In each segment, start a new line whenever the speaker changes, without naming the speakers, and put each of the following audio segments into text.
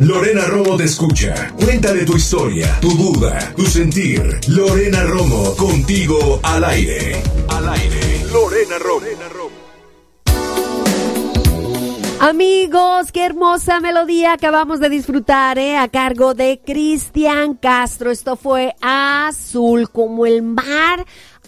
Lorena Romo te escucha. Cuéntale tu historia, tu duda, tu sentir. Lorena Romo, contigo al aire. Al aire. Lorena Romo.
Amigos, qué hermosa melodía acabamos de disfrutar, a cargo de Cristian Castro. Esto fue Azul como el mar.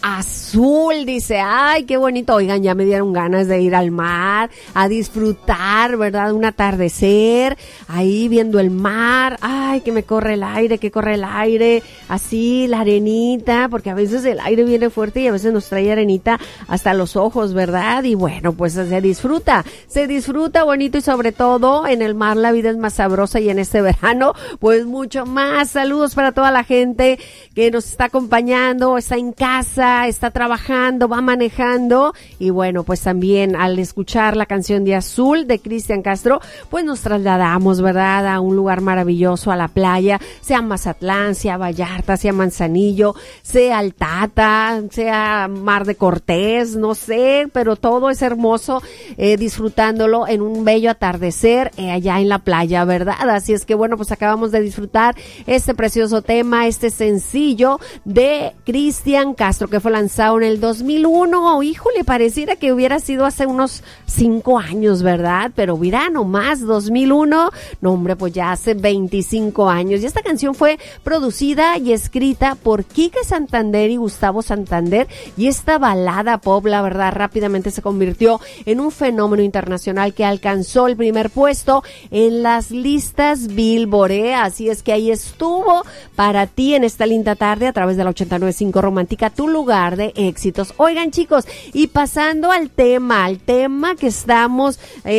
Azul, dice, ay, qué bonito. Oigan, ya me dieron ganas de ir al mar, a disfrutar, ¿verdad? Un atardecer, ahí viendo el mar. Ay, que me corre el aire, que corre el aire. Así, la arenita, porque a veces el aire viene fuerte y a veces nos trae arenita hasta los ojos, ¿verdad? Y bueno, pues se disfruta bonito y sobre todo en el mar la vida es más sabrosa y en este verano, pues mucho más. Saludos para toda la gente que nos está acompañando, está en casa, está trabajando, va manejando y bueno, pues también al escuchar la canción de Azul de Cristian Castro, pues nos trasladamos, ¿verdad? A un lugar maravilloso, a la playa, sea Mazatlán, sea Vallarta, sea Manzanillo, sea Altata, sea Mar de Cortés, no sé, pero todo es hermoso, disfrutándolo en un bello atardecer allá en la playa, ¿verdad? Así es que bueno, pues acabamos de disfrutar este precioso tema, este sencillo de Cristian Castro, que fue lanzado en el 2001, híjole, pareciera que hubiera sido hace unos 5 años, ¿verdad? Pero mira nomás, 2001, no hombre, pues ya hace 25 años, y esta canción fue producida y escrita por Quique Santander y Gustavo Santander, y esta balada pop, la verdad, rápidamente se convirtió en un fenómeno internacional que alcanzó el primer puesto en las listas Billboard, así es que ahí estuvo para ti en esta linda tarde a través de la 89.5 Romántica, tu lugar de éxitos. Oigan, chicos, y pasando al tema que estamos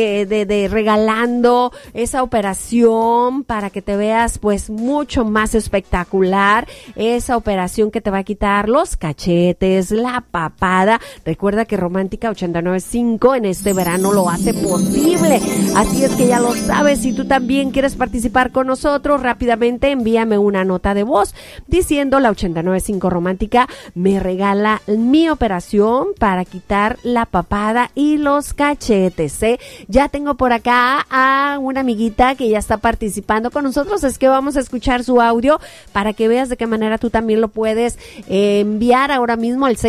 de regalando esa operación para que te veas pues mucho más espectacular, esa operación que te va a quitar los cachetes, la papada. Recuerda que Romántica 89.5 en este verano lo hace posible, así es que ya lo sabes. Si tú también quieres participar con nosotros, rápidamente envíame una nota de voz diciendo: la 89.5 Romántica me regala mi operación para quitar la papada y los cachetes, Ya tengo por acá a una amiguita que ya está participando con nosotros, es que vamos a escuchar su audio para que veas de qué manera tú también lo puedes enviar ahora mismo al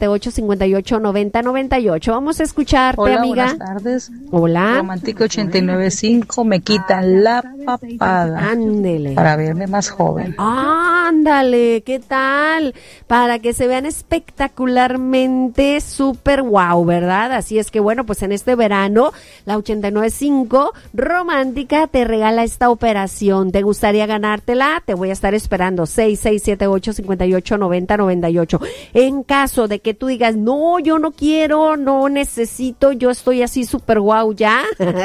6678-589098. Vamos a escucharte. Hola, amiga.
Buenas tardes.
Hola.
Romántica 89.5 me quitan la papada.
Ándele.
Para verme más joven.
Ándale, ¿qué tal? Para que se vean espectacularmente súper wow, ¿verdad? Así es que bueno, pues en este verano, la 89.5 Romántica te regala esta operación. ¿Te gustaría ganártela? Te voy a estar esperando. 6678-589098. En caso de que tú digas, no, yo no quiero, no necesito, yo estoy así súper wow ya,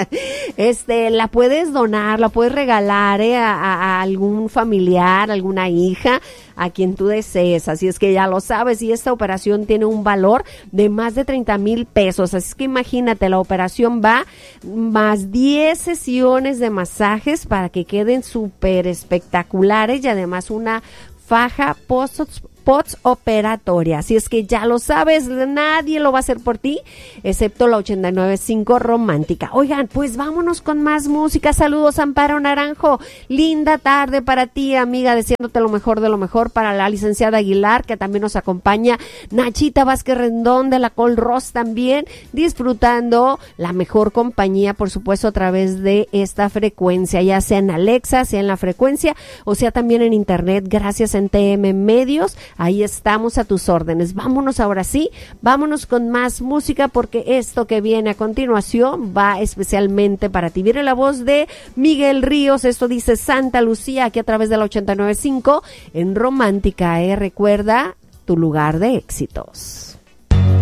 la puedes donar, la puedes regalar a algún familiar, alguna hija, a quien tú desees. Así es que ya lo sabes, y esta operación tiene un valor de más de 30,000 pesos. Así es que imagínate, la operación va más 10 sesiones de masajes para que queden súper espectaculares, y además una faja postoperatoria. Así es que ya lo sabes, nadie lo va a hacer por ti, excepto la 89.5 Romántica. Oigan, pues vámonos con más música. Saludos, Amparo Naranjo. Linda tarde para ti, amiga, deseándote lo mejor de lo mejor. Para la licenciada Aguilar, que también nos acompaña. Nachita Vázquez Rendón de la Col Ross también, disfrutando la mejor compañía, por supuesto, a través de esta frecuencia, ya sea en Alexa, sea en la frecuencia, o sea también en internet, gracias en TM Medios. Ahí estamos a tus órdenes. Vámonos ahora sí, vámonos con más música, porque esto que viene a continuación va especialmente para ti. Viene la voz de Miguel Ríos, esto dice Santa Lucía, aquí a través de la 89.5 en Romántica, recuerda, tu lugar de éxitos.